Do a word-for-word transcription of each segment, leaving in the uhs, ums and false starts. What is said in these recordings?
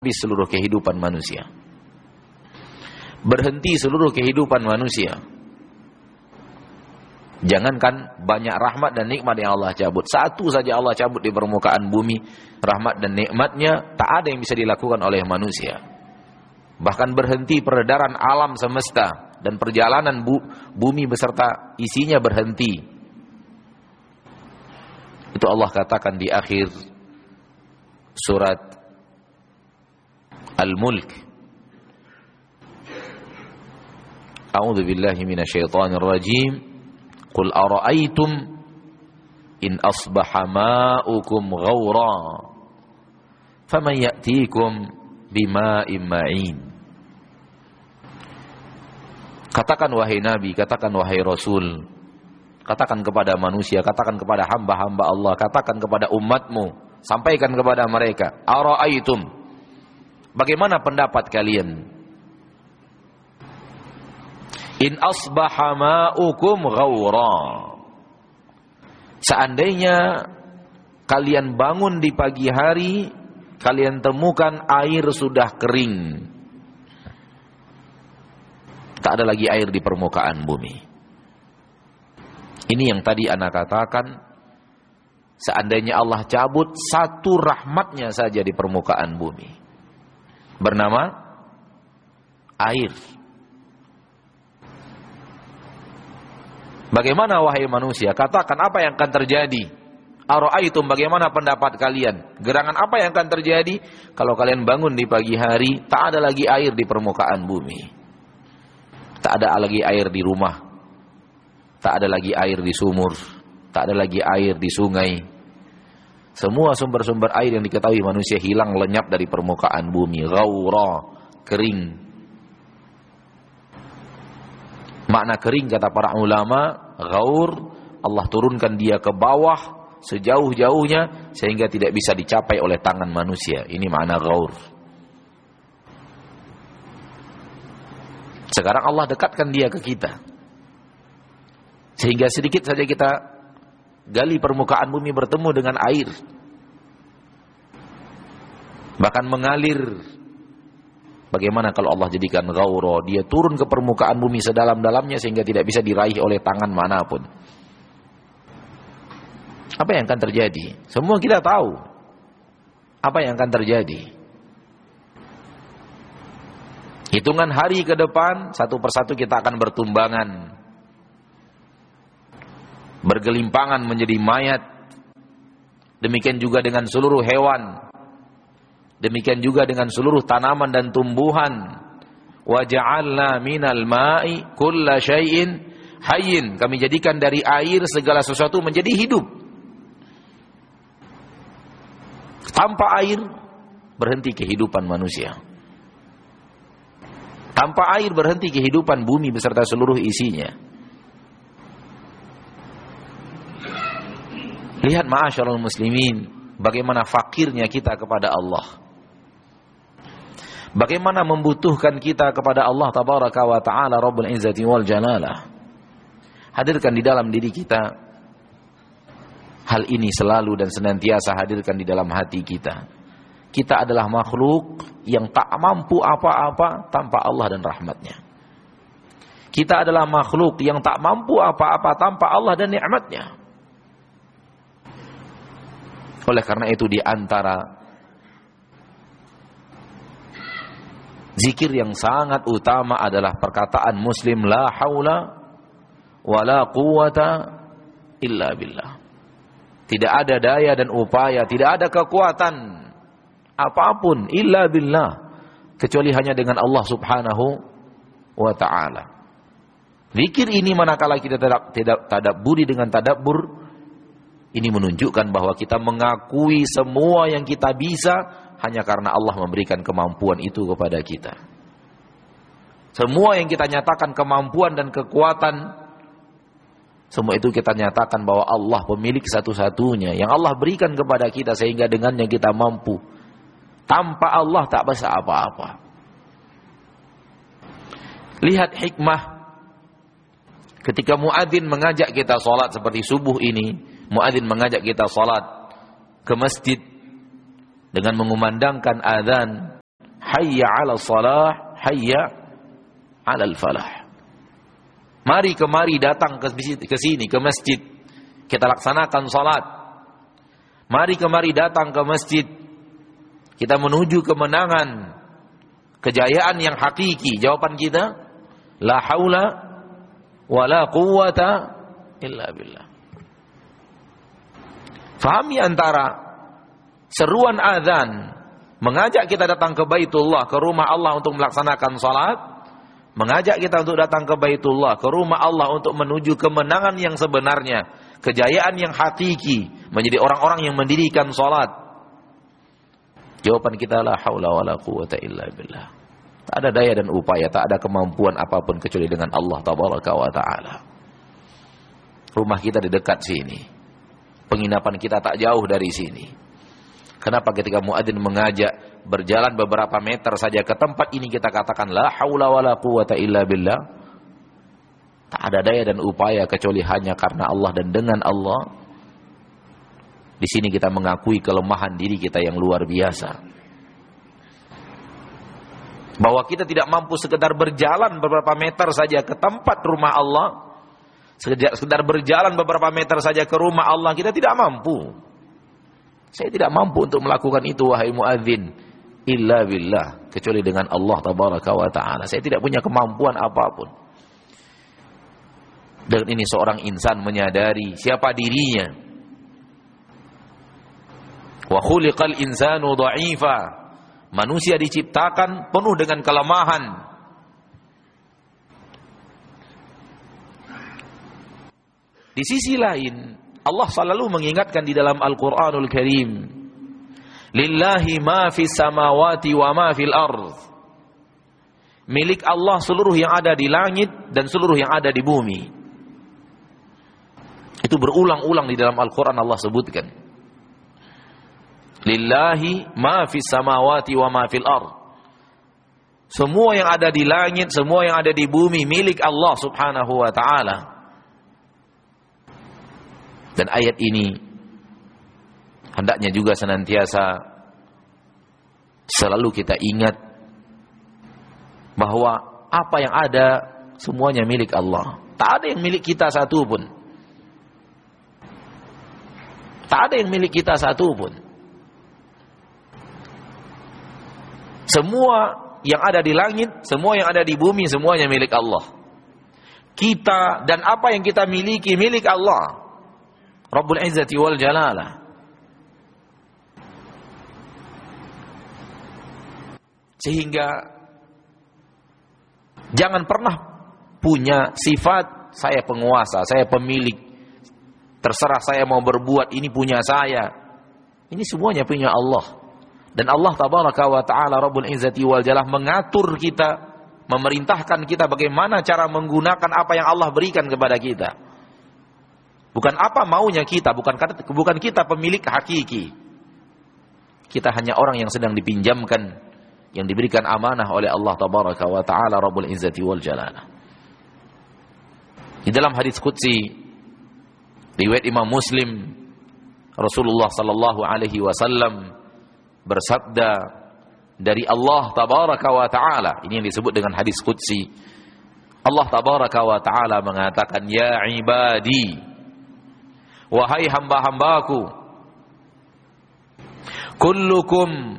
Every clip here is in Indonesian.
seluruh kehidupan manusia. Berhenti seluruh kehidupan manusia. Jangankan banyak rahmat dan nikmat yang Allah cabut. Satu saja Allah cabut di permukaan bumi. Rahmat dan nikmatnya tak ada yang bisa dilakukan oleh manusia. Bahkan berhenti peredaran alam semesta. Dan perjalanan bu, bumi beserta isinya berhenti. Itu Allah katakan di akhir surat Al-Mulk. A'udzu billahi minasyaitonir rajim. Qul ara'aytum in asbaha ma'ukum ghaura faman ya'tikum bima'in ma'in. Katakan wahai Nabi, katakan wahai Rasul, katakan kepada manusia, katakan kepada hamba-hamba Allah, katakan kepada umatmu, sampaikan kepada mereka, ara'aytum, bagaimana pendapat kalian? In asbaha ma'ukum ghaura. Seandainya kalian bangun di pagi hari, kalian temukan air sudah kering. Tak ada lagi air di permukaan bumi. Ini yang tadi ana katakan, seandainya Allah cabut satu rahmatnya saja di permukaan bumi, bernama air. Bagaimana wahai manusia? Katakan apa yang akan terjadi? Ara'aitum, bagaimana pendapat kalian? Gerangan apa yang akan terjadi kalau kalian bangun di pagi hari, tak ada lagi air di permukaan bumi. Tak ada lagi air di rumah. Tak ada lagi air di sumur. Tak ada lagi air di sungai. Semua sumber-sumber air yang diketahui manusia hilang lenyap dari permukaan bumi. Ghaura, kering. Makna kering kata para ulama, ghaur, Allah turunkan dia ke bawah sejauh-jauhnya sehingga tidak bisa dicapai oleh tangan manusia. Ini makna ghaur. Sekarang Allah dekatkan dia ke kita, sehingga sedikit saja kita gali permukaan bumi bertemu dengan air, bahkan mengalir. Bagaimana kalau Allah jadikan ghaura, dia turun ke permukaan bumi sedalam-dalamnya sehingga tidak bisa diraih oleh tangan manapun. Apa yang akan terjadi? Semua kita tahu apa yang akan terjadi. Hitungan hari ke depan, satu persatu kita akan bertumbangan, bergelimpangan menjadi mayat. Demikian juga dengan seluruh hewan. Demikian juga dengan seluruh tanaman dan tumbuhan. Wa ja'alna minal ma'i kulla syai'in hayyin. Kami jadikan dari air segala sesuatu menjadi hidup. Tanpa air berhenti kehidupan manusia. Tanpa air berhenti kehidupan bumi beserta seluruh isinya. Lihat ma'asyiral muslimin, bagaimana fakirnya kita kepada Allah. Bagaimana membutuhkan kita kepada Allah tabaraka wa ta'ala Rabbul Izzati wal Jalalah. Hadirkan di dalam diri kita hal ini selalu dan senantiasa hadirkan di dalam hati kita. Kita adalah makhluk yang tak mampu apa-apa tanpa Allah dan rahmatnya. Kita adalah makhluk yang tak mampu apa-apa tanpa Allah dan nikmatnya. Oleh karena itu di antara zikir yang sangat utama adalah perkataan muslim, la haula wa la quwata illa billah. Tidak ada daya dan upaya, tidak ada kekuatan apapun illa billah, kecuali hanya dengan Allah subhanahu wa ta'ala. Zikir ini manakala kita tidak tidak tadabburi dengan tadabbur, ini menunjukkan bahwa kita mengakui semua yang kita bisa hanya karena Allah memberikan kemampuan itu kepada kita. Semua yang kita nyatakan kemampuan dan kekuatan, semua itu kita nyatakan bahwa Allah pemilik satu-satunya yang Allah berikan kepada kita sehingga dengannya kita mampu. Tanpa Allah tak bisa apa-apa. Lihat hikmah ketika muadzin mengajak kita salat seperti subuh ini. Muadzin mengajak kita salat ke masjid dengan mengumandangkan azan. hayya 'alal shalah, hayya 'alal falah. Mari kemari datang ke sini, ke masjid. Kita laksanakan salat. Mari kemari datang ke masjid. Kita menuju kemenangan, kejayaan yang hakiki. Jawaban kita, la haula wala quwwata illa billah. Fahami antara seruan azan mengajak kita datang ke Baitullah, ke rumah Allah untuk melaksanakan salat, mengajak kita untuk datang ke Baitullah, ke rumah Allah untuk menuju kemenangan yang sebenarnya, kejayaan yang hakiki, menjadi orang-orang yang mendirikan salat. Jawaban kita, la haula wala quwwata illa billah. Tak ada daya dan upaya, tak ada kemampuan apapun kecuali dengan Allah tabaraka wa taala. Rumah kita di dekat sini, penginapan kita tak jauh dari sini. Kenapa ketika muadzin mengajak berjalan beberapa meter saja ke tempat ini kita katakan la haula wala quwwata illa billah? Tak ada daya dan upaya kecuali hanya karena Allah dan dengan Allah. Di sini kita mengakui kelemahan diri kita yang luar biasa. Bahwa kita tidak mampu sekedar berjalan beberapa meter saja ke tempat rumah Allah. Sekedar berjalan beberapa meter saja ke rumah Allah, kita tidak mampu. Saya tidak mampu untuk melakukan itu, wahai muadzin, illa billah, kecuali dengan Allah tabaraka wa taala. Saya tidak punya kemampuan apapun. Dan ini seorang insan menyadari siapa dirinya. Wa khuliqal insanu dha'ifa. Manusia diciptakan penuh dengan kelemahan. Di sisi lain, Allah selalu mengingatkan di dalam Al-Quranul Karim, lillahi ma fis samawati wa ma fil ardh. Milik Allah seluruh yang ada di langit dan seluruh yang ada di bumi. Itu berulang-ulang di dalam Al-Quran Allah sebutkan. Lillahi ma fis samawati wa ma fil ardh. Semua yang ada di langit, semua yang ada di bumi milik Allah subhanahu wa ta'ala. Dan ayat ini hendaknya juga senantiasa selalu kita ingat bahwa apa yang ada semuanya milik Allah. Tak ada yang milik kita satu pun. Tak ada yang milik kita satu pun. Semua yang ada di langit, semua yang ada di bumi, semuanya milik Allah. Kita dan apa yang kita miliki milik Allah Rabbul Izzati wal Jalalah. Sehingga jangan pernah punya sifat saya penguasa, saya pemilik, terserah saya mau berbuat, ini punya saya. Ini semuanya punya Allah. Dan Allah tabaraka wa ta'ala Rabbul Izzati wal Jalalah mengatur kita, memerintahkan kita bagaimana cara menggunakan apa yang Allah berikan kepada kita. Bukan apa maunya kita, bukan bukan kita pemilik hakiki. Kita hanya orang yang sedang dipinjamkan, yang diberikan amanah oleh Allah tabaraka wa ta'ala Rabbul Izzati wal Jalalah. Di dalam hadis qudsi riwayat Imam Muslim, Rasulullah sallallahu alaihi wasallam bersabda dari Allah tabaraka wa ta'ala, ini yang disebut dengan hadis qudsi. Allah tabaraka wa ta'ala mengatakan, ya ibadi, wahai hamba-hambaku, kullukum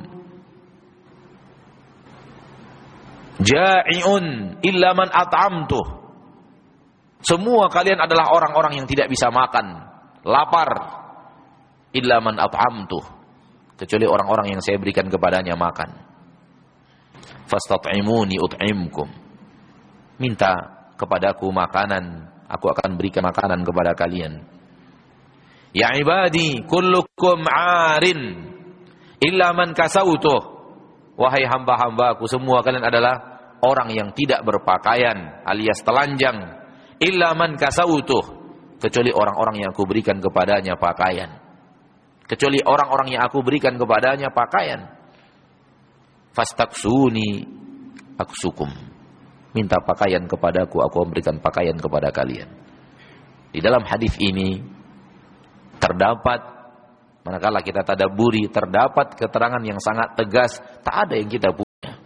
ja'iun illa man at'amtuh. Semua kalian adalah orang-orang yang tidak bisa makan, lapar, illa man at'amtuh, kecuali orang-orang yang saya berikan kepadanya makan. Fastat'imuni ut'imkum. Minta kepadaku makanan, aku akan berikan makanan kepada kalian. Ya ibadi, kullukum 'arin illa man kasautuh. Wahai hamba-hambaku, semua kalian adalah orang yang tidak berpakaian alias telanjang. Illa man kasautuh, kecuali orang-orang yang aku berikan kepadanya pakaian. Kecuali orang-orang yang aku berikan kepadanya pakaian. Fastaksuni aksukum. Minta pakaian kepadaku, aku memberikan pakaian kepada kalian. Di dalam hadis ini terdapat, manakala kita tadabburi, terdapat keterangan yang sangat tegas, tak ada yang kita punya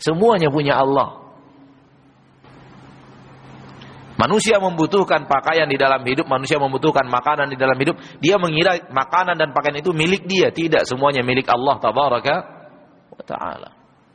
Semuanya punya Allah. Manusia membutuhkan pakaian di dalam hidup, manusia membutuhkan makanan di dalam hidup. Dia mengira makanan dan pakaian itu milik dia. Tidak, semuanya milik Allah tabaraka wa ta'ala.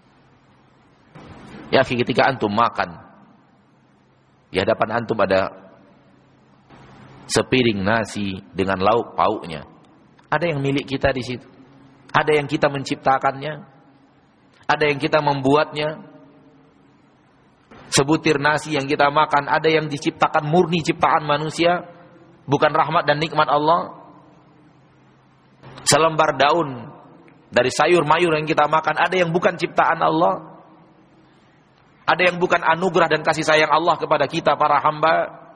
Ya, ketika antum makan, di hadapan antum ada sepiring nasi dengan lauk pauknya. Ada yang milik kita di situ. Ada yang kita menciptakannya. Ada yang kita membuatnya. Sebutir nasi yang kita makan, ada yang diciptakan murni ciptaan manusia, bukan rahmat dan nikmat Allah. Selembar daun dari sayur mayur yang kita makan, ada yang bukan ciptaan Allah. Ada yang bukan anugerah dan kasih sayang Allah kepada kita para hamba.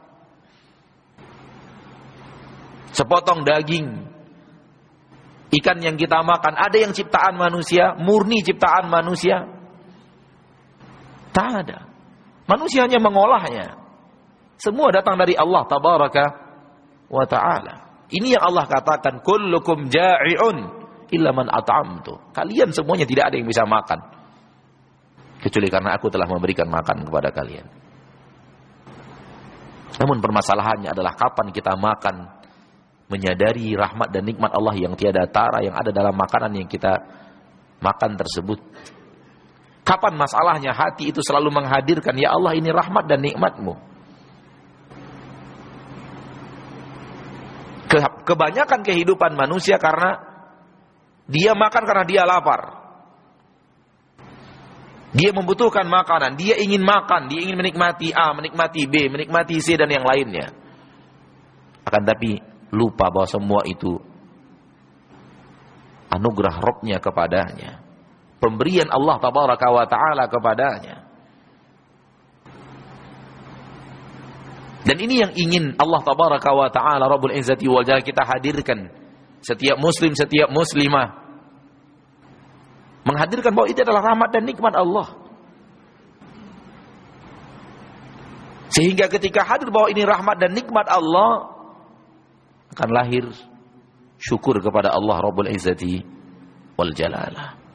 Sepotong daging ikan yang kita makan, ada yang ciptaan manusia, murni ciptaan manusia? Tak ada. Manusia hanya mengolahnya. Semua datang dari Allah tabaraka wa ta'ala. Ini yang Allah katakan, kullukum ja'i'un illa man at'amtu. Kalian semuanya tidak ada yang bisa makan kecuali karena aku telah memberikan makan kepada kalian. Namun permasalahannya adalah kapan kita makan, menyadari rahmat dan nikmat Allah yang tiada tara yang ada dalam makanan yang kita makan tersebut. Kapan masalahnya hati itu selalu menghadirkan, ya Allah ini rahmat dan nikmat-Mu. Ke- kebanyakan kehidupan manusia karena dia makan karena dia lapar. Dia membutuhkan makanan, dia ingin makan, dia ingin menikmati A, menikmati B, menikmati C dan yang lainnya. Akan tapi lupa bahwa semua itu anugerah Rabb-Nya kepadanya. Pemberian Allah tabaraka wa ta'ala kepadanya. Dan ini yang ingin Allah tabaraka wa ta'ala Rabbul Izzati wal Jalal kita hadirkan. Setiap muslim, setiap muslimah menghadirkan bahwa itu adalah rahmat dan nikmat Allah. Sehingga ketika hadir bahwa ini rahmat dan nikmat Allah, akan lahir syukur kepada Allah Rabbul Izzati wal Jalalah.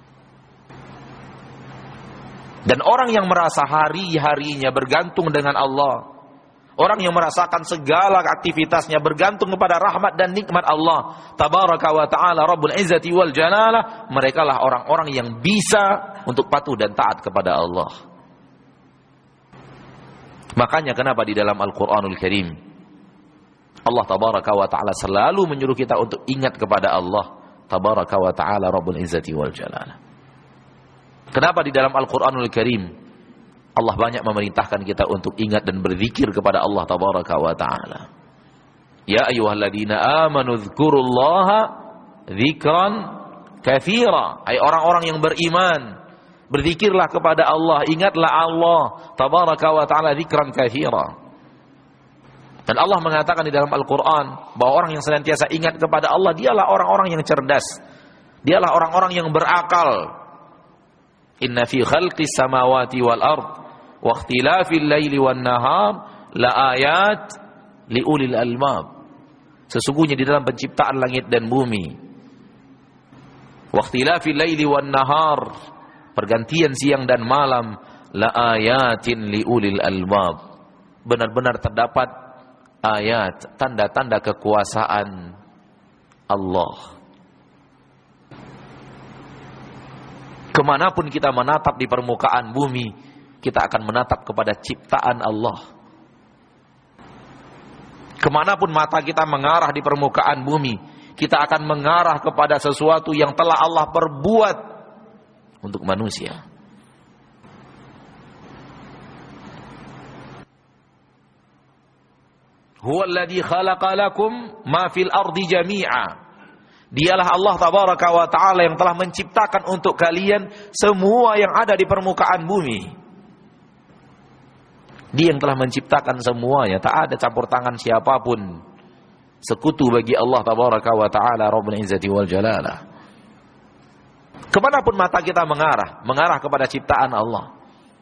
Dan orang yang merasa hari-harinya bergantung dengan Allah, orang yang merasakan segala aktivitasnya bergantung kepada rahmat dan nikmat Allah tabaraka wa ta'ala Rabbul Izzati wal Jalalah, mereka lah orang-orang yang bisa untuk patuh dan taat kepada Allah. Makanya kenapa di dalam Al-Quranul Karim Allah tabaraka wa ta'ala selalu menyuruh kita untuk ingat kepada Allah tabaraka wa ta'ala Rabbul Izzati wal Jalalah. Kenapa di dalam Al-Quranul Karim Allah banyak memerintahkan kita untuk ingat dan berzikir kepada Allah tabaraka wa ta'ala. Ya ayyuhalladzina amanu dzkurullaha dzikran katsira. Hai orang-orang yang beriman, berzikirlah kepada Allah, ingatlah Allah tabaraka wa ta'ala dzikran katsira. Dan Allah mengatakan di dalam Al-Quran bahwa orang yang senantiasa ingat kepada Allah, dialah orang-orang yang cerdas, dialah orang-orang yang berakal. Inna fi khalqis samawati wal ard wa ikhtilafil laili wan nahar la ayat liulil albab. Sesungguhnya di dalam penciptaan langit dan bumi, wa ikhtilafil laili wan nahar, pergantian siang dan malam, la ayatin liulil albab. Benar-benar terdapat ayat, tanda-tanda kekuasaan Allah. Kemanapun kita menatap di permukaan bumi, kita akan menatap kepada ciptaan Allah. Kemanapun mata kita mengarah di permukaan bumi, kita akan mengarah kepada sesuatu yang telah Allah perbuat untuk manusia. Huwallazi khalaqa lakum ma fil ardi jami'a. Dialah Allah tabaraka wa ta'ala yang telah menciptakan untuk kalian semua yang ada di permukaan bumi. Dia yang telah menciptakan semuanya, tak ada campur tangan siapapun, sekutu bagi Allah tabaraka wa ta'ala Rabbul Izzati wal Jalalah. Kemanapun mata kita mengarah, mengarah kepada ciptaan Allah.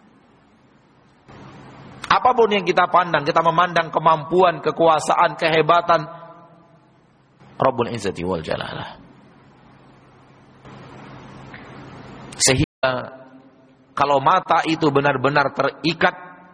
Apapun yang kita pandang, kita memandang kemampuan, kekuasaan, kehebatan Rabbul Izzati wal Jalalah. Sehingga Kalau mata itu benar-benar terikat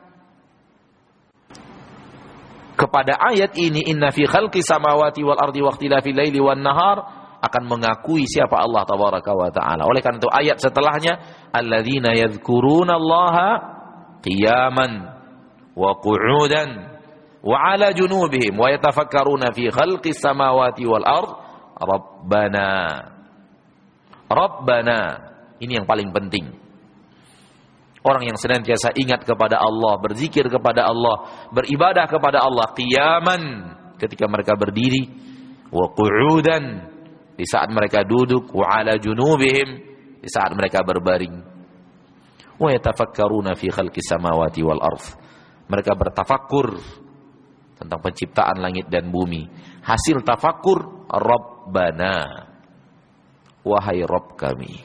kepada ayat ini, inna fi khalqis samawati wal ardi waqtilafil laili wan nahar, akan mengakui siapa Allah tabaraka wa taala. Oleh karena itu ayat setelahnya, alladzina yadhkurunallaha qiyaman wa qu'udan wa 'ala junubihim wa yatafakkaruna fi khalqis samawati wal ard rabbana. Rabbana, ini yang paling penting. Orang yang senantiasa ingat kepada Allah, berzikir kepada Allah, beribadah kepada Allah, qiyaman, ketika mereka berdiri, wa qu'udan, di saat mereka duduk, wa 'ala junubihim, di saat mereka berbaring, wa yatafakkaruna fi khalqis samawati wal ardh, mereka bertafakkur tentang penciptaan langit dan bumi. Hasil tafakkur, Rabbana, wahai Rabb kami.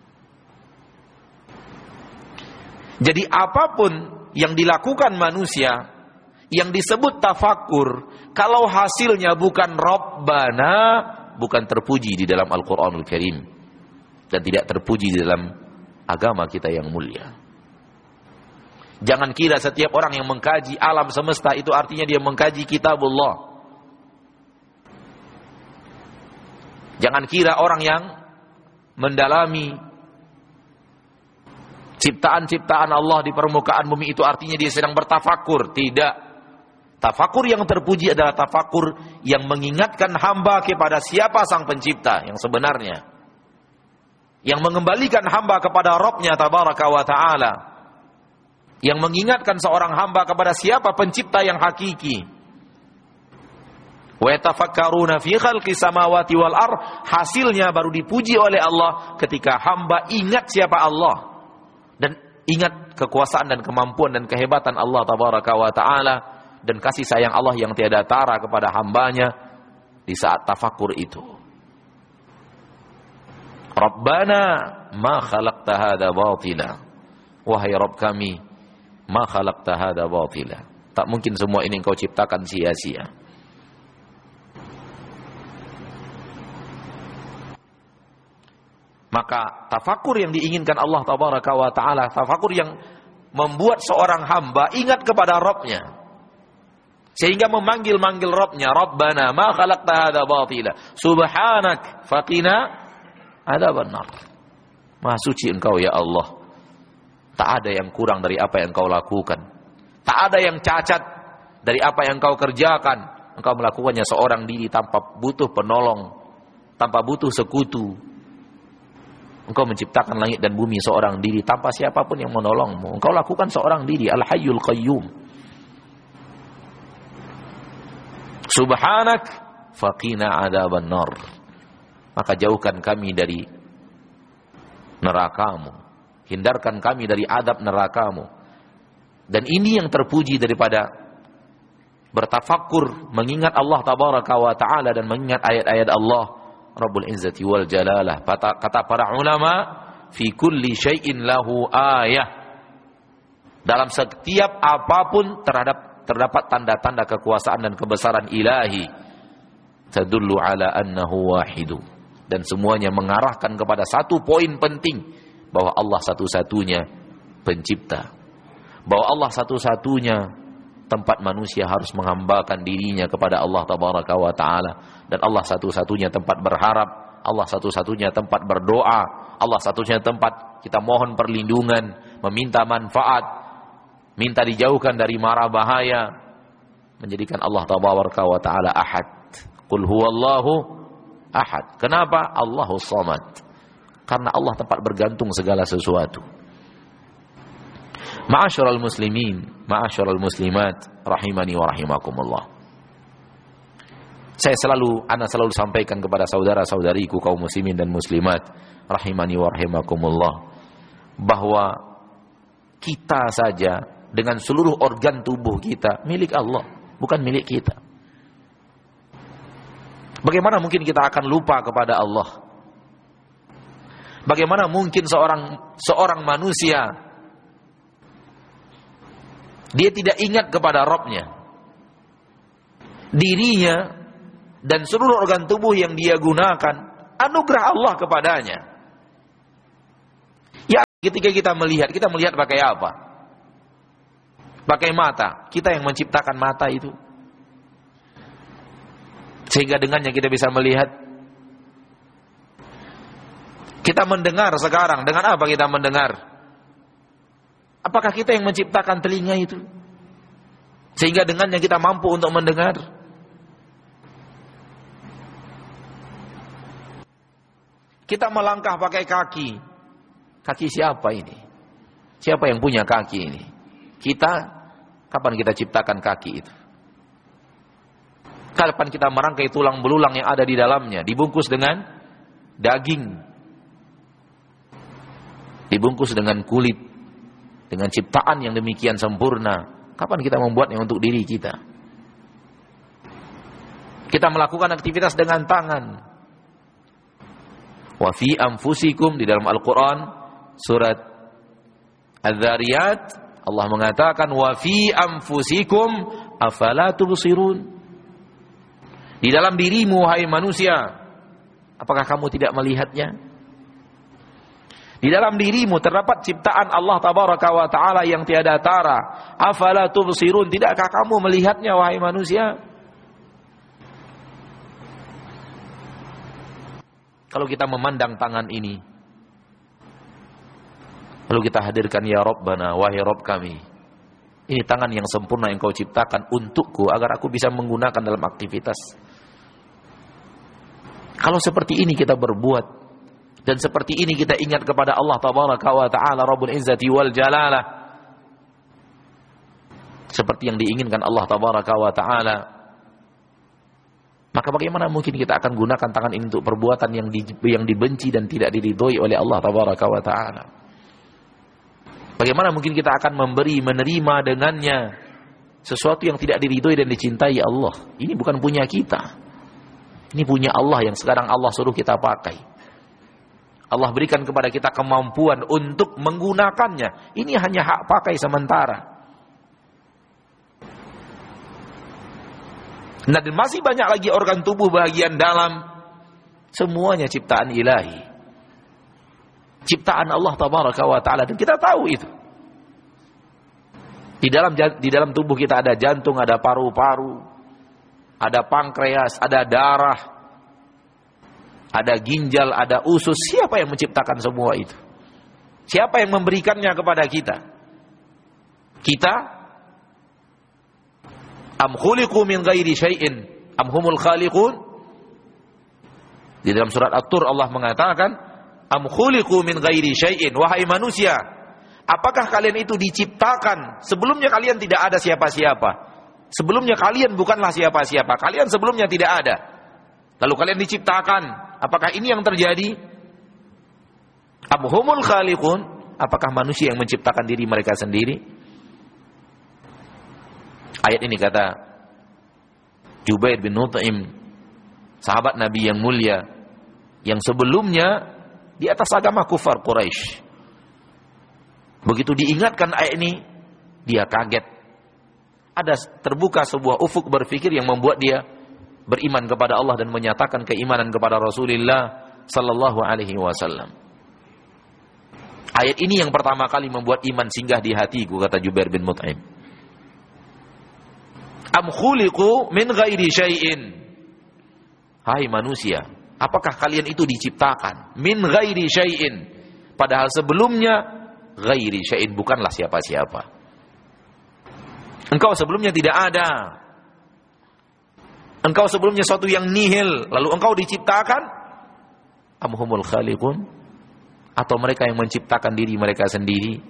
Jadi apapun yang dilakukan manusia yang disebut tafakkur, kalau hasilnya bukan Rabbana, bukan terpuji di dalam Al-Quranul Karim dan tidak terpuji di dalam agama kita yang mulia. Jangan kira setiap orang yang mengkaji alam semesta itu artinya dia mengkaji kitabullah. Jangan kira orang yang mendalami ciptaan-ciptaan Allah di permukaan bumi itu artinya dia sedang bertafakur. Tidak. Tafakur yang terpuji adalah tafakur yang mengingatkan hamba kepada siapa sang pencipta yang sebenarnya, yang mengembalikan hamba kepada Rabbnya tabaraka wa ta'ala, yang mengingatkan seorang hamba kepada siapa pencipta yang hakiki. Wa yatafakkaruna fi khalqis samawati wal ardh, hasilnya baru dipuji oleh Allah ketika hamba ingat siapa Allah dan ingat kekuasaan dan kemampuan dan kehebatan Allah tabaraka wa ta'ala dan kasih sayang Allah yang tiada tara kepada hambanya di saat tafakur itu. Rabbana ma khalaqta hadza batila, wahai Rabb kami, ma khalaqta hadza batila, tak mungkin semua ini engkau ciptakan sia-sia. Maka tafakur yang diinginkan Allah tabaraka wa ta'ala, tafakur yang membuat seorang hamba ingat kepada Rabbnya, sehingga memanggil-manggil Rabbnya, Rabbana ma khalaqta hadza batila subhanak faqina adzaban nar. Maha suci engkau ya Allah, tak ada yang kurang dari apa yang engkau lakukan, tak ada yang cacat dari apa yang engkau kerjakan. Engkau melakukannya seorang diri tanpa butuh penolong, tanpa butuh sekutu. Engkau menciptakan langit dan bumi seorang diri tanpa siapapun yang menolongmu. Engkau lakukan seorang diri, Al-Hayyul Qayyum. Subhanak faqina adzaban nar. Maka jauhkan kami dari nerakamu, hindarkan kami dari adab nerakamu. Dan ini yang terpuji daripada bertafakkur, mengingat Allah tabaraka wa ta'ala dan mengingat ayat-ayat Allah Rabbul Izzati wal Jalalah. Kata para ulama, fi kulli syai'in lahu ayah. Dalam setiap apapun terhadap terdapat tanda-tanda kekuasaan dan kebesaran ilahi. Tadullu ala annahu wahidu. Dan semuanya mengarahkan kepada satu poin penting, bahwa Allah satu-satunya pencipta. Bahwa Allah satu-satunya tempat manusia harus menghambakan dirinya kepada Allah tabaraka wa ta'ala. Dan Allah satu-satunya tempat berharap, Allah satu-satunya tempat berdoa, Allah satu-satunya tempat kita mohon perlindungan, meminta manfaat, minta dijauhkan dari mara bahaya. Menjadikan Allah tabaraka wa ta'ala ahad. Qul huwallahu ahad. Kenapa? Allahus samad. Karena Allah tempat bergantung segala sesuatu. Ma'asyiral muslimin, ma'asyiral muslimat, rahimani wa rahimakumullah. Saya selalu, ana selalu sampaikan kepada saudara-saudariku kaum muslimin dan muslimat, rahimani wa rahimakumullah, bahwa kita saja dengan seluruh organ tubuh kita milik Allah, bukan milik kita. Bagaimana mungkin kita akan lupa kepada Allah? Bagaimana mungkin seorang seorang manusia dia tidak ingat kepada Rabbnya? Dirinya dan seluruh organ tubuh yang dia gunakan anugerah Allah kepadanya. Ketika kita melihat, kita melihat pakai apa? Pakai mata. Kita yang menciptakan mata itu. Sehingga dengannya kita bisa melihat. Kita mendengar sekarang. Dengan apa kita mendengar? Apakah kita yang menciptakan telinga itu? Sehingga dengannya kita mampu untuk mendengar. Kita melangkah pakai kaki. Kaki siapa ini? Siapa yang punya kaki ini? Kita, kapan kita ciptakan kaki itu? Kapan kita merangkai tulang belulang yang ada di dalamnya, dibungkus dengan daging, dibungkus dengan kulit, dengan ciptaan yang demikian sempurna. Kapan kita membuatnya untuk diri kita? Kita melakukan aktivitas dengan tangan. Wa fi anfusikum, di dalam Al-Quran surat Adz-Dzariyat, Allah mengatakan wa fi anfusikum afala tubsirun. Di dalam dirimu wahai manusia, apakah kamu tidak melihatnya? Di dalam dirimu terdapat ciptaan Allah tabaraka wa taala yang tiada tara. Afala tubsirun, tidakkah kamu melihatnya wahai manusia? Kalau kita memandang tangan ini, lalu kita hadirkan ya Rabbana, wahai Rabb kami, ini tangan yang sempurna yang kau ciptakan untukku agar aku bisa menggunakan dalam aktivitas. Kalau seperti ini kita berbuat, dan seperti ini kita ingat kepada Allah tabaraka wa ta'ala Rabbul Izzati wal Jalalah, seperti yang diinginkan Allah tabaraka wa ta'ala, maka bagaimana mungkin kita akan gunakan tangan ini untuk perbuatan yang di, yang dibenci dan tidak diridhoi oleh Allah tabaraka wa ta'ala? Bagaimana mungkin kita akan memberi, menerima dengannya sesuatu yang tidak diridhoi dan dicintai Allah? Ini bukan punya kita. Ini punya Allah yang sekarang Allah suruh kita pakai. Allah berikan kepada kita kemampuan untuk menggunakannya. Ini hanya hak pakai sementara. Nah, dan masih banyak lagi organ tubuh bagian dalam. Semuanya ciptaan ilahi. Ciptaan Allah tabaraka wa ta'ala. Dan kita tahu itu. Di dalam di dalam tubuh kita ada jantung, ada paru-paru, ada pankreas, ada darah, ada ginjal, ada usus. Siapa yang menciptakan semua itu? Siapa yang memberikannya kepada kita? Kita? Am khuliqu min ghairi syai'in am humul khaliqun? Di dalam surat At-Tur Allah mengatakan, am khuliqu min ghairi syai'in, wahai manusia, apakah kalian itu diciptakan sebelumnya kalian tidak ada siapa-siapa? Sebelumnya kalian bukanlah siapa-siapa, kalian sebelumnya tidak ada. Lalu kalian diciptakan, apakah ini yang terjadi? Am humul khaliqun, apakah manusia yang menciptakan diri mereka sendiri? Ayat ini kata Jubair bin Mut'im, sahabat Nabi yang mulia, yang sebelumnya di atas agama kufar Quraisy. Begitu diingatkan ayat ini, dia kaget. Ada terbuka sebuah ufuk berfikir yang membuat dia beriman kepada Allah dan menyatakan keimanan kepada Rasulullah sallallahu alaihi wasallam. Ayat ini yang pertama kali membuat iman singgah di hatiku, kata Jubair bin Mut'im. Am khuliqu min ghairi syai'in. Hai manusia, apakah kalian itu diciptakan min ghairi syai'in, padahal sebelumnya ghairi syai'in, bukanlah siapa-siapa. Engkau sebelumnya tidak ada. Engkau sebelumnya suatu yang nihil, lalu engkau diciptakan. Am humul khaliqun, atau mereka yang menciptakan diri mereka sendiri?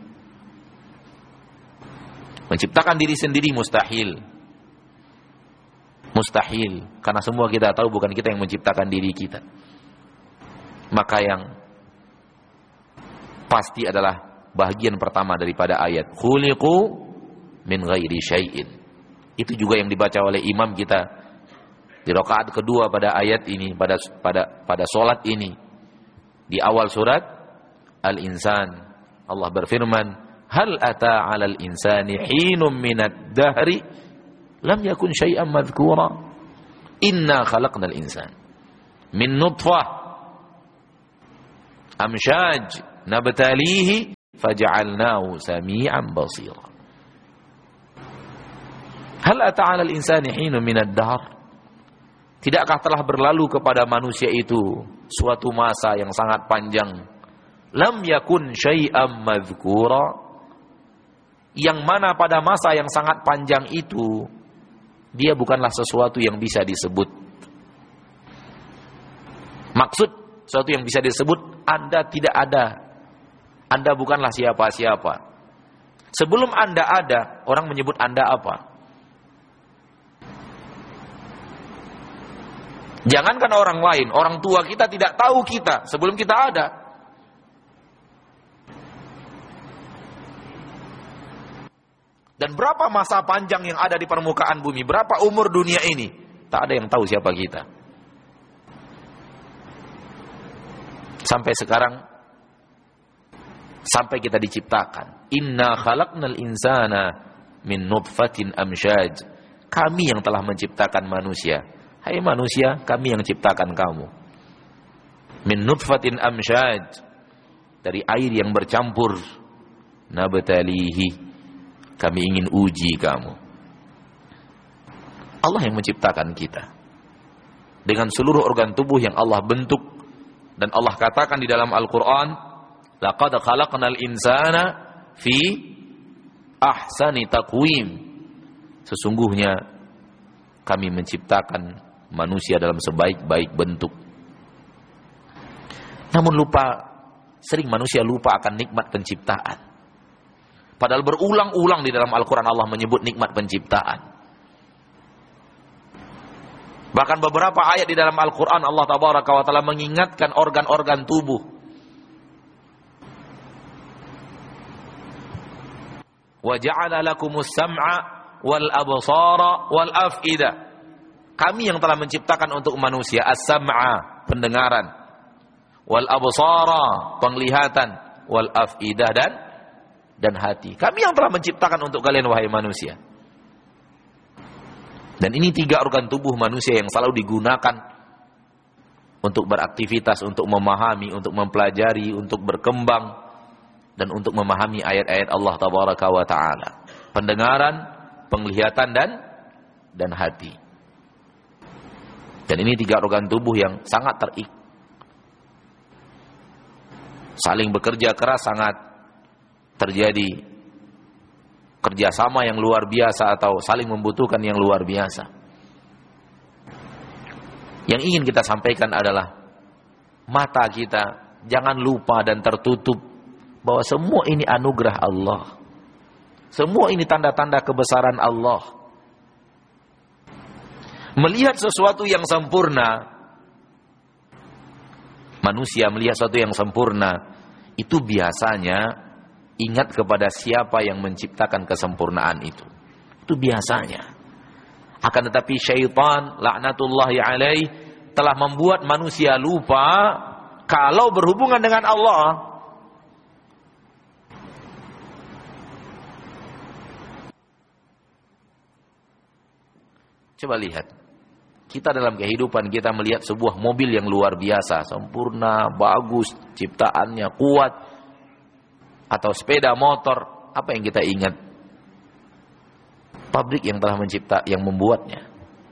Menciptakan diri sendiri mustahil. Mustahil, karena semua kita tahu bukan kita yang menciptakan diri kita. Maka yang pasti adalah bagian pertama daripada ayat khuliqu min ghairi syai'in. Itu juga yang dibaca oleh imam kita di rakaat kedua pada ayat ini, pada pada pada salat ini. Di awal surat Al-Insan Allah berfirman, hal ata 'alal insani hinum minad dahri lam yakun syai'an madhkura inna khalaqnal insan min nutfah amsyaj nabtalihi faja'alnahu sami'an basira. Hal ata 'alal insani hinun minad dahr? Tidakkah telah berlalu kepada manusia itu suatu masa yang sangat panjang, lam yakun syai'am madhkura, yang mana pada masa yang sangat panjang itu dia bukanlah sesuatu yang bisa disebut. Maksud sesuatu yang bisa disebut, Anda tidak ada, Anda bukanlah siapa-siapa. Sebelum Anda ada, orang menyebut Anda apa? Jangankan orang lain, orang tua kita tidak tahu kita sebelum kita ada. Dan berapa masa panjang yang ada di permukaan bumi, berapa umur dunia ini, tak ada yang tahu siapa kita. Sampai sekarang, sampai kita diciptakan. Inna khalaqnal insana min nutfatin amsyaj. Kami yang telah menciptakan manusia. Hai manusia, kami yang ciptakan kamu. Min nutfatin amsyaj. Dari air yang bercampur. Nabtalihi. Kami ingin uji kamu. Allah yang menciptakan kita. Dengan seluruh organ tubuh yang Allah bentuk. Dan Allah katakan di dalam Al-Quran, laqad khalaqnal insana fi ahsani taqwim. Sesungguhnya kami menciptakan manusia dalam sebaik-baik bentuk. Namun lupa, sering manusia lupa akan nikmat penciptaan. Padahal berulang-ulang di dalam Al-Quran Allah menyebut nikmat penciptaan. Bahkan beberapa ayat di dalam Al-Quran Allah Tabaraka wa Ta'ala mengingatkan organ-organ tubuh. Wa ja'ala lakumus sam'a wal absara wal af'ida. Kami yang telah menciptakan untuk manusia as-sam'a, pendengaran, wal absara, penglihatan, wal af'idah, dan dan hati. Kami yang telah menciptakan untuk kalian wahai manusia. Dan ini tiga organ tubuh manusia yang selalu digunakan untuk beraktivitas, untuk memahami, untuk mempelajari, untuk berkembang, dan untuk memahami ayat-ayat Allah Tabaraka wa Ta'ala. Pendengaran, penglihatan, dan dan hati. Dan ini tiga organ tubuh yang sangat terik. Saling bekerja keras, sangat terjadi kerjasama yang luar biasa atau saling membutuhkan yang luar biasa. Yang ingin kita sampaikan adalah mata kita jangan lupa dan tertutup bahwa semua ini anugerah Allah. Semua ini tanda-tanda kebesaran Allah. Melihat sesuatu yang sempurna, manusia melihat sesuatu yang sempurna, itu biasanya ingat kepada siapa yang menciptakan kesempurnaan itu. Itu biasanya. Akan tetapi syaitan laknatullahi alaih telah membuat manusia lupa kalau berhubungan dengan Allah. Coba lihat. Kita dalam kehidupan kita melihat sebuah mobil yang luar biasa, sempurna, bagus, ciptaannya kuat. Atau sepeda motor, apa yang kita ingat? Pabrik yang telah mencipta, yang membuatnya.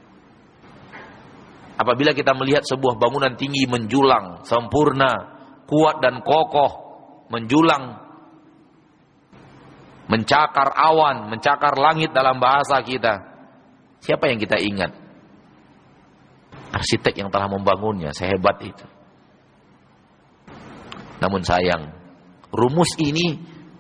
Apabila kita melihat sebuah bangunan tinggi menjulang, sempurna, kuat dan kokoh, menjulang, mencakar awan, mencakar langit dalam bahasa kita, siapa yang kita ingat? Arsitek yang telah membangunnya, sehebat itu. Namun sayang, rumus ini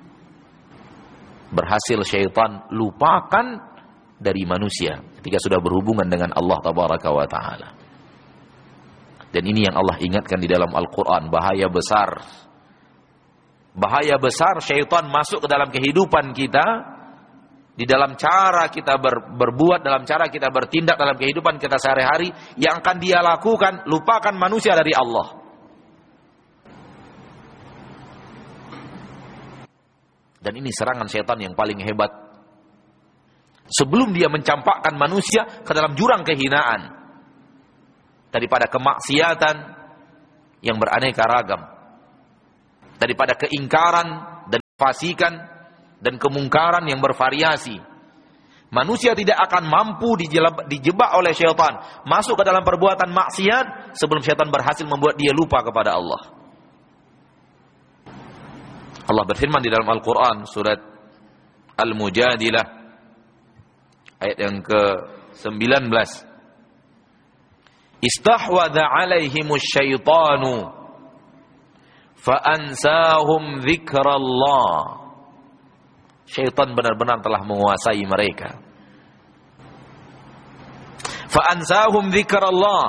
berhasil syaitan lupakan dari manusia ketika sudah berhubungan dengan Allah Tabaraka wa Ta'ala. Dan ini yang Allah ingatkan di dalam Al-Quran, bahaya besar. Bahaya besar syaitan masuk ke dalam kehidupan kita, di dalam cara kita ber, berbuat, dalam cara kita bertindak dalam kehidupan kita sehari-hari, yang akan dia lakukan, lupakan manusia dari Allah. Dan ini serangan setan yang paling hebat. Sebelum dia mencampakkan manusia ke dalam jurang kehinaan, daripada kemaksiatan yang beraneka ragam, daripada keingkaran fasikan dan kemungkaran yang bervariasi. Manusia tidak akan mampu dijebak oleh syaitan masuk ke dalam perbuatan maksiat sebelum syaitan berhasil membuat dia lupa kepada Allah. Allah berfirman di dalam Al-Quran surat Al-Mujadilah ayat yang ke sembilan belas. Istahwadha alaihimus syaitanu fa'ansahum dzikrallah. Syaitan benar-benar telah menguasai mereka. Fa'ansahum dzikrallah.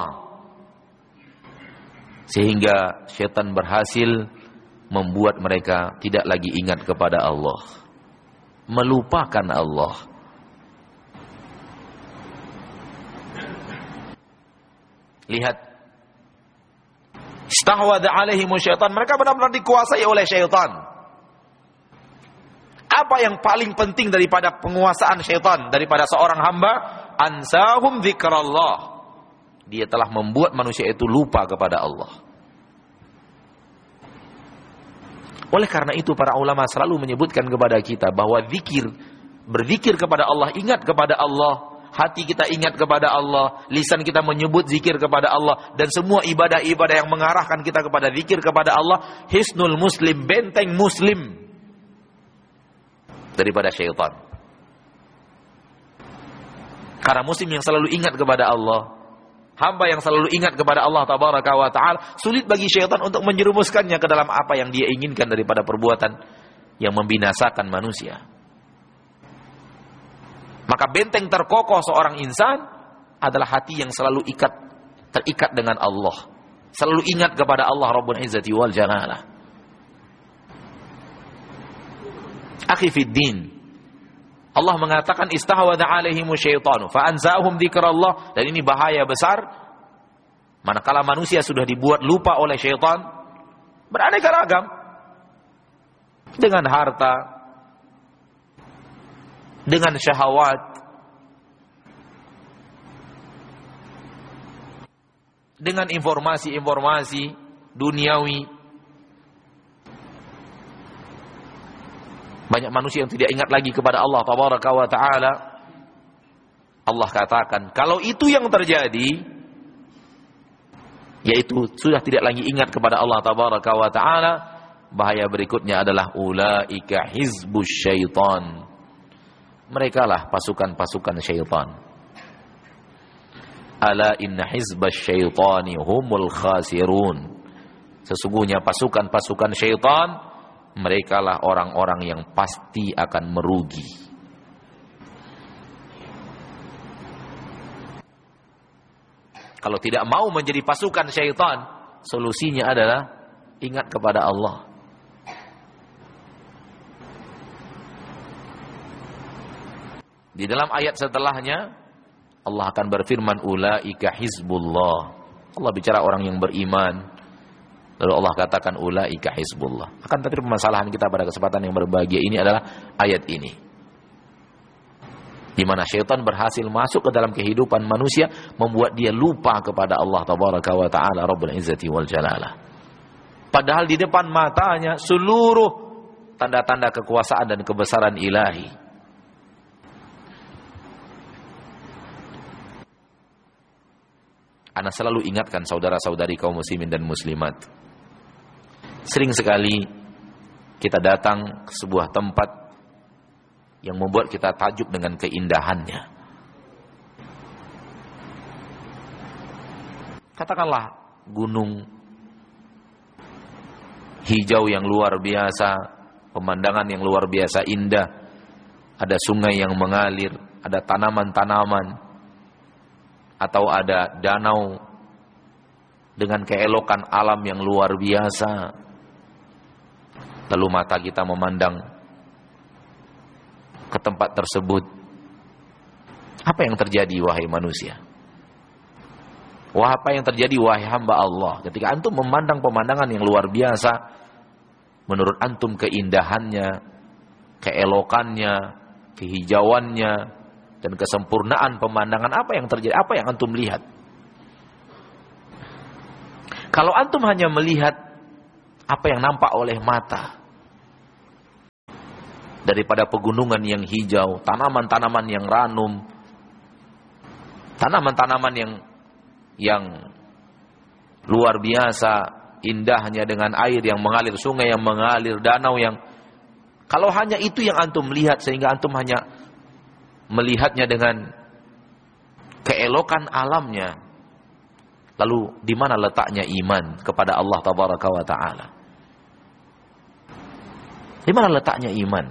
Sehingga syaitan berhasil membuat mereka tidak lagi ingat kepada Allah, melupakan Allah. Lihat, istahwadha alaihimus syaitan, mereka benar-benar dikuasai oleh syaitan. Apa yang paling penting daripada penguasaan syaitan daripada seorang hamba? Ansahum dzikrallah. Dia telah membuat manusia itu lupa kepada Allah. Oleh karena itu para ulama selalu menyebutkan kepada kita bahwa zikir, berzikir kepada Allah, ingat kepada Allah, hati kita ingat kepada Allah, lisan kita menyebut zikir kepada Allah, dan semua ibadah-ibadah yang mengarahkan kita kepada zikir kepada Allah, hisnul muslim, benteng muslim daripada syaitan. Karena muslim yang selalu ingat kepada Allah, hamba yang selalu ingat kepada Allah tabaraka wa ta'ala, sulit bagi syaitan untuk menjerumuskannya ke dalam apa yang dia inginkan daripada perbuatan yang membinasakan manusia. Maka benteng terkokoh seorang insan adalah hati yang selalu ikat, terikat dengan Allah, selalu ingat kepada Allah Rabbul Izzati wal Jalalah. Akhi fid din, Allah mengatakan istahwadha alaihimus syaitanu fa'anza'hum dzikrallah, dan ini bahaya besar. Manakala manusia sudah dibuat lupa oleh syaitan, beraneka ragam, dengan harta, dengan syahwat, dengan informasi-informasi duniawi. Banyak manusia yang tidak ingat lagi kepada Allah tabaraka wa ta'ala. Allah katakan, kalau itu yang terjadi, yaitu sudah tidak lagi ingat kepada Allah tabaraka wa ta'ala, bahaya berikutnya adalah ulaika hizbus syaitan. Mereka lah pasukan-pasukan syaitan. Ala inna hizbas syaitani humul khasirun. Sesungguhnya pasukan-pasukan syaitan, mereka lah orang-orang yang pasti akan merugi. Kalau tidak mau menjadi pasukan syaitan, solusinya adalah ingat kepada Allah. Di dalam ayat setelahnya Allah akan berfirman ulaika hizbullah. Allah bicara orang yang beriman. Lalu Allah katakan ulaika hizbullah. Akan tetapi permasalahan kita pada kesempatan yang berbahagia ini adalah ayat ini, di mana syaitan berhasil masuk ke dalam kehidupan manusia, membuat dia lupa kepada Allah tabaraka wa ta'ala Rabbul Izzati wal Jalalah. Padahal di depan matanya seluruh tanda-tanda kekuasaan dan kebesaran ilahi. Ana selalu ingatkan saudara-saudari kaum muslimin dan muslimat, sering sekali kita datang ke sebuah tempat yang membuat kita takjub dengan keindahannya. Katakanlah gunung hijau yang luar biasa, pemandangan yang luar biasa indah, ada sungai yang mengalir, ada tanaman-tanaman, atau ada danau dengan keelokan alam yang luar biasa. Lalu mata kita memandang ke tempat tersebut. Apa yang terjadi wahai manusia? Wah, apa yang terjadi wahai hamba Allah? Ketika antum memandang pemandangan yang luar biasa, menurut antum keindahannya, keelokannya, kehijauannya, dan kesempurnaan pemandangan, apa yang terjadi? Apa yang antum lihat? Kalau antum hanya melihat apa yang nampak oleh mata, daripada pegunungan yang hijau, tanaman-tanaman yang ranum, tanaman-tanaman yang yang luar biasa indahnya dengan air yang mengalir, sungai yang mengalir, danau yang, kalau hanya itu yang antum lihat sehingga antum hanya melihatnya dengan keelokan alamnya, lalu di mana letaknya iman kepada Allah Tabaraka wa Ta'ala? Di mana letaknya iman?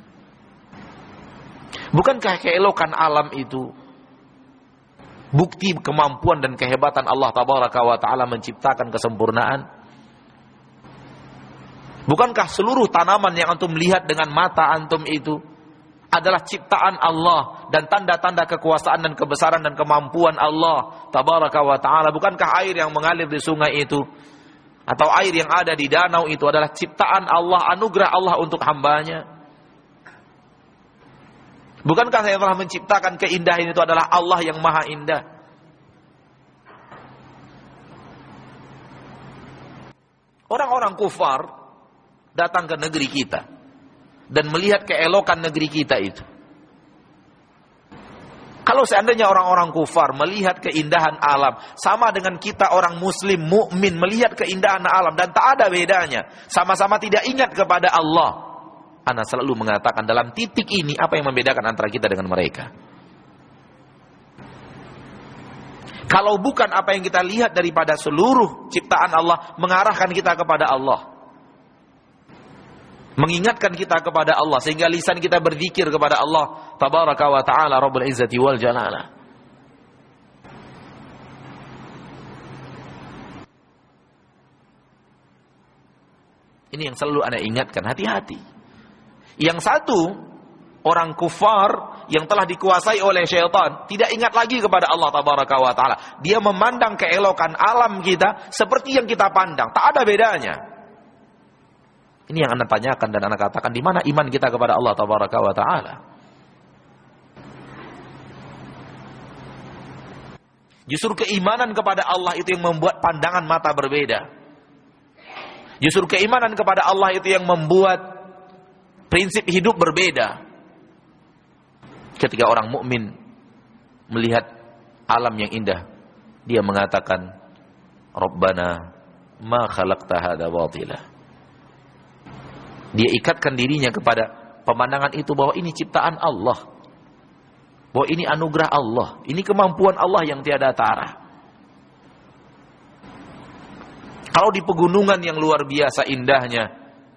Bukankah keelokan alam itu bukti kemampuan dan kehebatan Allah Tabaraka wa Ta'ala menciptakan kesempurnaan? Bukankah seluruh tanaman yang antum lihat dengan mata antum itu adalah ciptaan Allah dan tanda-tanda kekuasaan dan kebesaran dan kemampuan Allah Tabaraka wa Ta'ala? Bukankah air yang mengalir di sungai itu atau air yang ada di danau itu adalah ciptaan Allah, anugerah Allah untuk hambanya? Bukankah yang telah menciptakan keindahan itu adalah Allah yang maha indah? Orang-orang kufar datang ke negeri kita dan melihat keelokan negeri kita itu. Kalau seandainya orang-orang kufar melihat keindahan alam sama dengan kita orang muslim mukmin melihat keindahan alam dan tak ada bedanya, sama-sama tidak ingat kepada Allah. Ana selalu mengatakan dalam titik ini apa yang membedakan antara kita dengan mereka? Kalau bukan apa yang kita lihat daripada seluruh ciptaan Allah mengarahkan kita kepada Allah, mengingatkan kita kepada Allah sehingga lisan kita berzikir kepada Allah Tabaraka wa Ta'ala Rabbul Izzati wal Jalalah. Ini yang selalu Anda ingatkan, hati-hati. Yang satu, orang kufar yang telah dikuasai oleh syaitan tidak ingat lagi kepada Allah Tabaraka wa Ta'ala. Dia memandang keelokan alam kita seperti yang kita pandang, tak ada bedanya. Ini yang Anda tanyakan dan Anda katakan, di mana iman kita kepada Allah Tabaraka wa Ta'ala? Justru keimanan kepada Allah itu yang membuat pandangan mata berbeda. Justru keimanan kepada Allah itu yang membuat prinsip hidup berbeda. Ketika orang mukmin melihat alam yang indah, dia mengatakan, Rabbana ma khalaqta hadza batila. Dia ikatkan dirinya kepada pemandangan itu bahwa ini ciptaan Allah, bahwa ini anugerah Allah, ini kemampuan Allah yang tiada tara. Kalau di pegunungan yang luar biasa indahnya,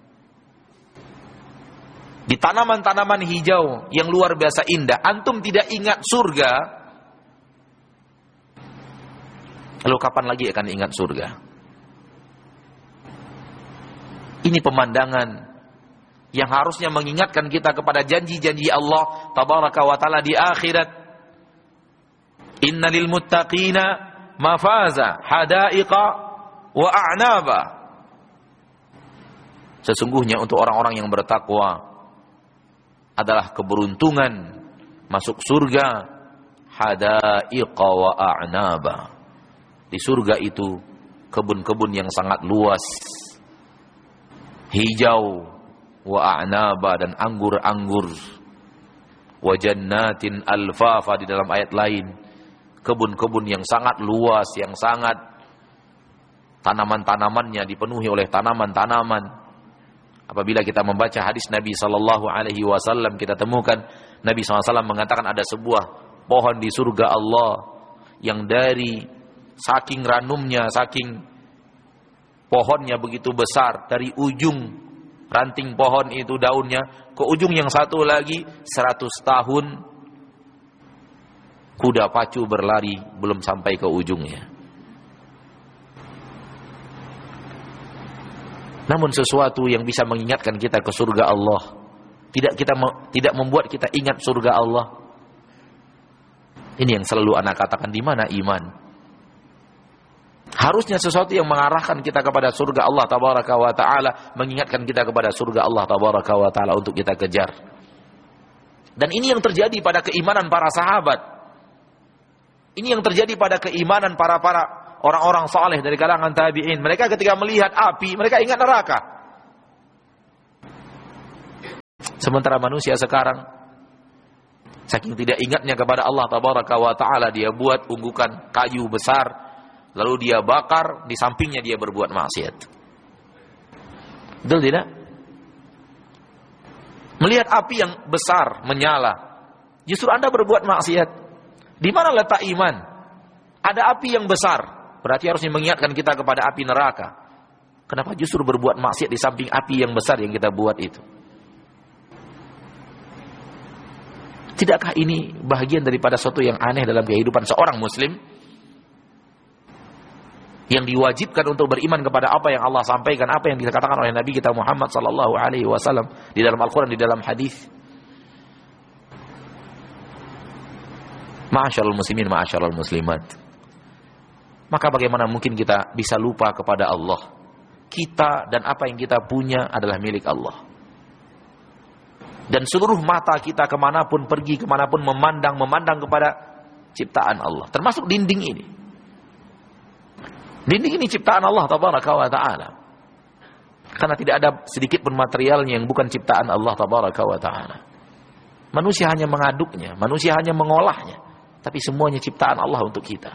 di tanaman-tanaman hijau yang luar biasa indah, antum tidak ingat surga, lalu kapan lagi akan ingat surga? Ini pemandangan yang harusnya mengingatkan kita kepada janji-janji Allah Tabaraka wa Ta'ala di akhirat. Innalil muttaqina mafaza hadaiqa wa a'naba. Sesungguhnya untuk orang-orang yang bertakwa adalah keberuntungan masuk surga, hadaiqa wa a'naba. Di surga itu kebun-kebun yang sangat luas, hijau, wa a'naba, dan anggur-anggur, wa jannatin alfafa, di dalam ayat lain kebun-kebun yang sangat luas, yang sangat tanaman-tanamannya dipenuhi oleh tanaman-tanaman. Apabila kita membaca hadis Nabi sallallahu alaihi wasallam, kita temukan Nabi sallallahu alaihi wasallam mengatakan ada sebuah pohon di surga Allah yang dari saking ranumnya, saking pohonnya begitu besar, dari ujung ranting pohon itu daunnya ke ujung yang satu lagi seratus tahun kuda pacu berlari belum sampai ke ujungnya. Namun sesuatu yang bisa mengingatkan kita ke surga Allah tidak kita tidak membuat kita ingat surga Allah. Ini yang selalu anak katakan, di mana iman? Harusnya sesuatu yang mengarahkan kita kepada surga Allah Tabaraka wa Ta'ala, mengingatkan kita kepada surga Allah Tabaraka wa Ta'ala untuk kita kejar. Dan ini yang terjadi pada keimanan para sahabat. Ini yang terjadi pada keimanan para-para orang-orang saleh dari kalangan tabi'in. Mereka ketika melihat api, mereka ingat neraka. Sementara manusia sekarang saking tidak ingatnya kepada Allah tabaraka wa taala, dia buat unggukan kayu besar, lalu dia bakar, di sampingnya dia berbuat maksiat. Betul tidak? Melihat api yang besar menyala, justru Anda berbuat maksiat. Di mana letak iman? Ada api yang besar, berarti harusnya mengingatkan kita kepada api neraka. Kenapa justru berbuat maksiat di samping api yang besar yang kita buat itu? Tidakkah ini bahagian daripada sesuatu yang aneh dalam kehidupan seorang muslim yang diwajibkan untuk beriman kepada apa yang Allah sampaikan, apa yang dikatakan oleh Nabi kita Muhammad sallallahu alaihi wasallam di dalam Al-Qur'an, di dalam hadis. Ma'asyiral muslimin, ma'asyiral muslimat. Maka bagaimana mungkin kita bisa lupa kepada Allah? Kita dan apa yang kita punya adalah milik Allah. Dan seluruh mata kita kemanapun pergi, kemanapun memandang, memandang kepada ciptaan Allah. Termasuk dinding ini. Dinding ini ciptaan Allah tabaraka wa ta'ala. Karena tidak ada sedikit pun materialnya yang bukan ciptaan Allah tabaraka wa ta'ala. Manusia hanya mengaduknya, manusia hanya mengolahnya, tapi semuanya ciptaan Allah untuk kita.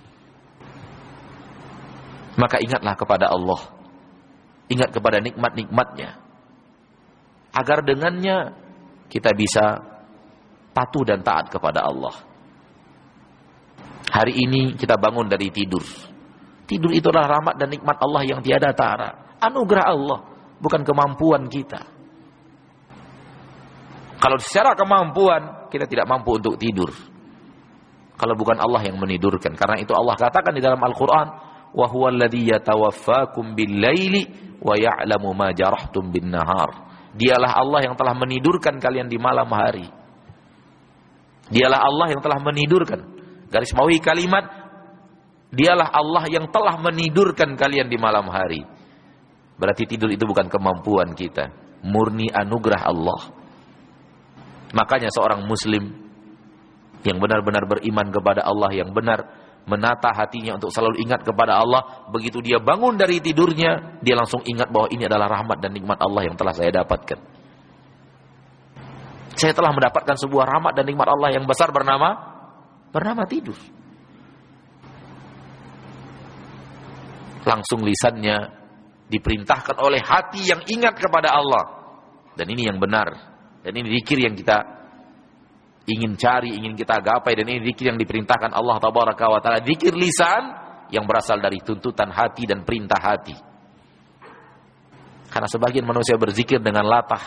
Maka ingatlah kepada Allah, ingat kepada nikmat-nikmatnya, agar dengannya kita bisa patuh dan taat kepada Allah. Hari ini kita bangun dari tidur. Tidur itulah rahmat dan nikmat Allah yang tiada tara. Anugerah Allah, bukan kemampuan kita. Kalau secara kemampuan, kita tidak mampu untuk tidur. Kalau bukan Allah yang menidurkan. Karena itu Allah katakan di dalam Al-Quran, wa huwa alladhi yatawaffakum bil-laili wa ya'lamu ma jarahtum bin-nahar. Dialah Allah yang telah menidurkan kalian di malam hari. Dialah Allah yang telah menidurkan. Garis bawahi kalimat, dialah Allah yang telah menidurkan kalian di malam hari. Berarti tidur itu bukan kemampuan kita, murni anugerah Allah. Makanya seorang muslim yang benar-benar beriman kepada Allah, yang benar menata hatinya untuk selalu ingat kepada Allah, begitu dia bangun dari tidurnya, dia langsung ingat bahwa ini adalah rahmat dan nikmat Allah yang telah saya dapatkan. Saya telah mendapatkan sebuah rahmat dan nikmat Allah yang besar bernama bernama tidur. Langsung lisannya diperintahkan oleh hati yang ingat kepada Allah. Dan ini yang benar. Dan ini zikir yang kita ingin cari, ingin kita gapai. Dan ini zikir yang diperintahkan Allah tabaraka wa ta'ala. Zikir lisan yang berasal dari tuntutan hati dan perintah hati. Karena sebagian manusia berzikir dengan latah.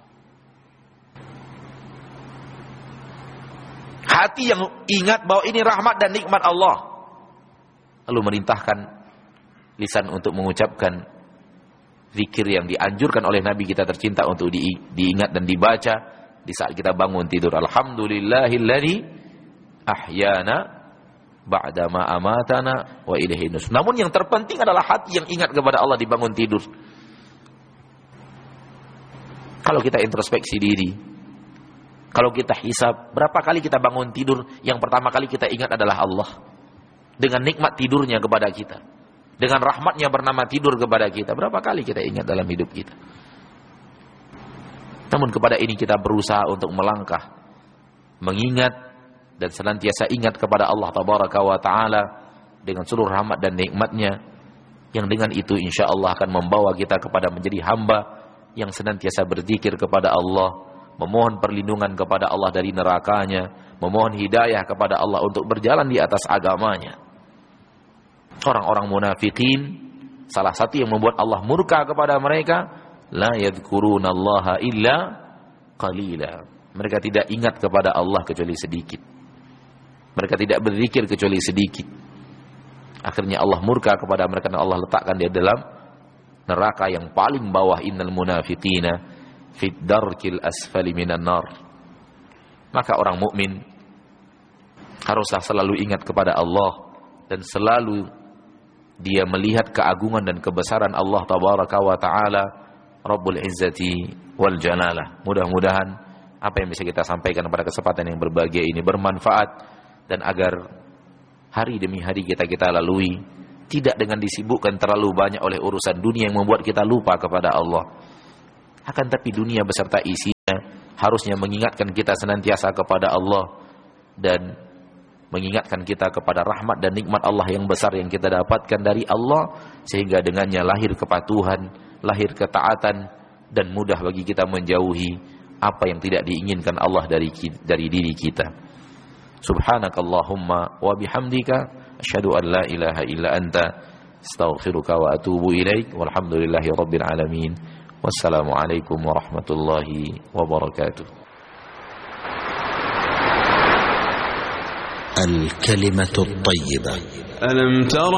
Hati yang ingat bahwa ini rahmat dan nikmat Allah, lalu merintahkan lisan untuk mengucapkan zikir yang dianjurkan oleh Nabi kita tercinta untuk di, diingat dan dibaca di saat kita bangun tidur. Alhamdulillahilladzi ahyana ba'da ma amatana wa ilaihi nusur. Namun yang terpenting adalah hati yang ingat kepada Allah di bangun tidur. Kalau kita introspeksi diri, kalau kita hisab, berapa kali kita bangun tidur, yang pertama kali kita ingat adalah Allah. Dengan nikmat tidurnya kepada kita, dengan rahmatnya bernama tidur kepada kita, berapa kali kita ingat dalam hidup kita. Namun kepada ini kita berusaha untuk melangkah, mengingat dan senantiasa ingat kepada Allah tabaraka wa ta'ala dengan seluruh rahmat dan nikmatnya, yang dengan itu insya Allah akan membawa kita kepada menjadi hamba yang senantiasa berzikir kepada Allah, memohon perlindungan kepada Allah dari nerakanya, memohon hidayah kepada Allah untuk berjalan di atas agamanya. Orang-orang munafikin, salah satu yang membuat Allah murka kepada mereka, la yadhkurunallaha illa qalila. Mereka tidak ingat kepada Allah kecuali sedikit. Mereka tidak berzikir kecuali sedikit. Akhirnya Allah murka kepada mereka dan Allah letakkan dia dalam neraka yang paling bawah. Innal munafiqina fid darkil asfali minan nar. Maka orang mukmin haruslah selalu ingat kepada Allah dan selalu dia melihat keagungan dan kebesaran Allah tabaraka wa ta'ala Rabbul Izzati wal Jalalah. Mudah-mudahan apa yang bisa kita sampaikan pada kesempatan yang berbahagia ini bermanfaat, dan agar hari demi hari kita kita lalui tidak dengan disibukkan terlalu banyak oleh urusan dunia yang membuat kita lupa kepada Allah. Akan tapi dunia beserta isinya harusnya mengingatkan kita senantiasa kepada Allah dan mengingatkan kita kepada rahmat dan nikmat Allah yang besar yang kita dapatkan dari Allah, sehingga dengannya lahir kepatuhan, lahir ketaatan, dan mudah bagi kita menjauhi apa yang tidak diinginkan Allah dari dari diri kita. Subhanakallahumma wa bihamdika asyhadu an la ilaha illa anta astaghfiruka wa atubu ilaik. Walhamdulillahi rabbil alamin. Wassalamualaikum warahmatullahi wabarakatuh. الكلمة الطيبة. ألم تر